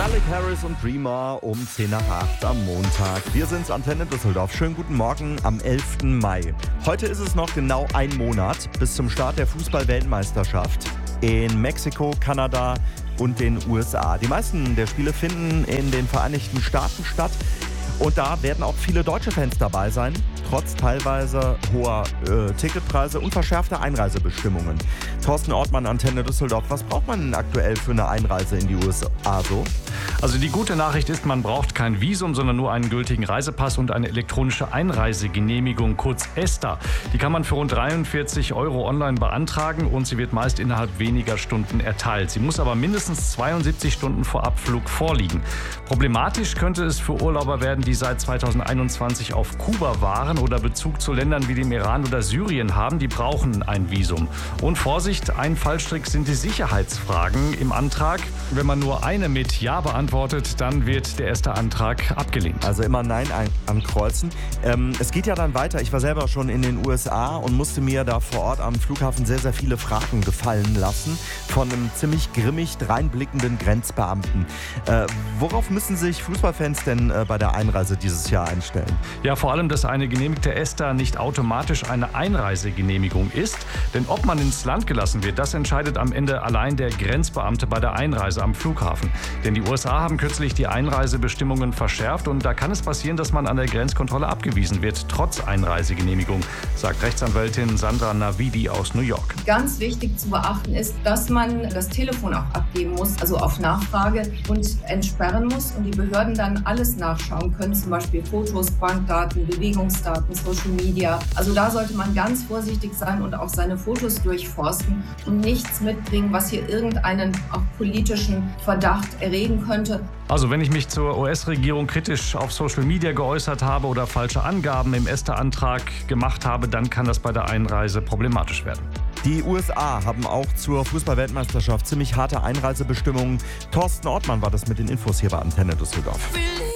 Malik Harris und Dreamer um 10 nach 8 am Montag. Wir sind's, Antenne Düsseldorf. Schönen guten Morgen am 11. Mai. Heute ist es noch genau ein Monat bis zum Start der Fußball-Weltmeisterschaft in Mexiko, Kanada und den USA. Die meisten der Spiele finden in den Vereinigten Staaten statt. Und da werden auch viele deutsche Fans dabei sein, trotz teilweise hoher Ticketpreise und verschärfter Einreisebestimmungen. Thorsten Ortmann, Antenne Düsseldorf. Was braucht man denn aktuell für eine Einreise in die USA so? Also die gute Nachricht ist, man braucht kein Visum, sondern nur einen gültigen Reisepass und eine elektronische Einreisegenehmigung, kurz ESTA. Die kann man für rund 43 € online beantragen und sie wird meist innerhalb weniger Stunden erteilt. Sie muss aber mindestens 72 Stunden vor Abflug vorliegen. Problematisch könnte es für Urlauber werden, die seit 2021 auf Kuba waren oder Bezug zu Ländern wie dem Iran oder Syrien haben. Die brauchen ein Visum. Und Vorsicht, ein Fallstrick sind die Sicherheitsfragen im Antrag. Wenn man nur eine mit Ja beantwortet, dann wird der erste Antrag abgelehnt. Also immer Nein ankreuzen. Es geht ja dann weiter. Ich war selber schon in den USA und musste mir da vor Ort am Flughafen sehr, sehr viele Fragen gefallen lassen von einem ziemlich grimmig dreinblickenden Grenzbeamten. Worauf müssen sich Fußballfans denn bei der Einreise dieses Jahr einstellen? Ja, vor allem, dass eine genehmigte ESTA nicht automatisch eine Einreisegenehmigung ist. Denn ob man ins Land gelassen wird, das entscheidet am Ende allein der Grenzbeamte bei der Einreise am Flughafen. Denn die USA haben kürzlich die Einreisebestimmungen verschärft und da kann es passieren, dass man an der Grenzkontrolle abgewiesen wird, trotz Einreisegenehmigung, sagt Rechtsanwältin Sandra Navidi aus New York. Ganz wichtig zu beachten ist, dass man das Telefon auch abgeben muss, also auf Nachfrage, und entsperren muss und die Behörden dann alles nachschauen können, zum Beispiel Fotos, Bankdaten, Bewegungsdaten, Social Media. Also da sollte man ganz vorsichtig sein und auch seine Fotos durchforsten und nichts mitbringen, was hier irgendeinen auch politischen Verdacht erregen könnte. Also wenn ich mich zur US-Regierung kritisch auf Social Media geäußert habe oder falsche Angaben im ESTA-Antrag gemacht habe, dann kann das bei der Einreise problematisch werden. Die USA haben auch zur Fußball-Weltmeisterschaft ziemlich harte Einreisebestimmungen. Thorsten Ortmann war das mit den Infos hier bei Antenne Düsseldorf.